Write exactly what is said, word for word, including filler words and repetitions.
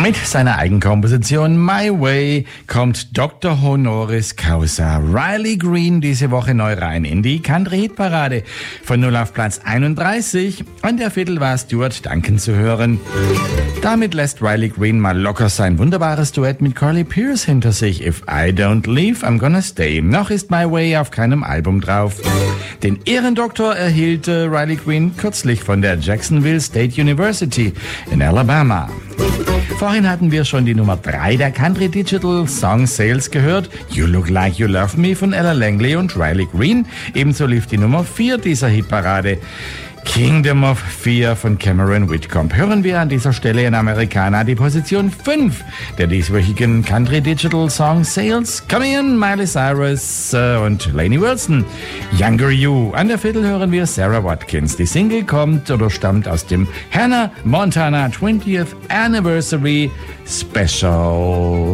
Mit seiner Eigenkomposition My Way kommt Doktor Honoris Causa Riley Green diese Woche neu rein in die Country-Hitparade. Von null auf Platz einunddreißig. An der Viertel war Stuart Duncan zu hören. Damit lässt Riley Green mal locker sein wunderbares Duett mit Carly Pearce hinter sich. If I don't leave, I'm gonna stay. Noch ist My Way auf keinem Album drauf. Den Ehrendoktor erhielt äh, Riley Green kürzlich von der Jacksonville State University in Alabama. Vorhin hatten wir schon die Nummer drei der Country Digital Song Sales gehört. You Look Like You Love Me von Ella Langley und Riley Green. Ebenso lief die Nummer vier dieser Hitparade. Kingdom of Fear von Cameron Whitcomb. Hören wir an dieser Stelle in Americana die Position fünf der dieswöchigen Country Digital Song Sales. Come In, Miley Cyrus äh, und Lainey Wilson. Younger You. An der Viertel hören wir Sarah Watkins. Die Single kommt oder stammt aus dem Hannah Montana twentieth Anniversary Special.